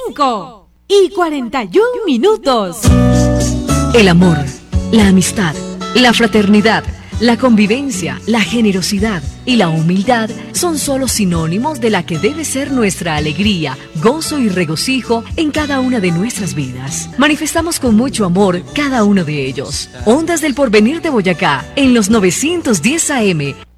5:41. El amor, la amistad, la fraternidad, la convivencia, la generosidad y la humildad son solo sinónimos de la que debe ser nuestra alegría, gozo y regocijo en cada una de nuestras vidas. Manifestamos con mucho amor cada uno de ellos. Ondas del Porvenir de Boyacá, en los 910 AM.